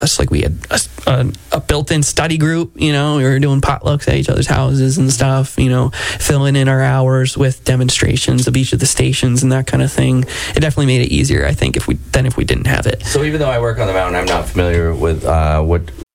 us. Like we had a built-in study group, we were doing potlucks at each other's houses and stuff, filling in our hours with demonstrations of each of the stations and that kind of thing. It definitely made it easier, I think, if we didn't have it. So even though I work on the mountain, I'm not familiar with what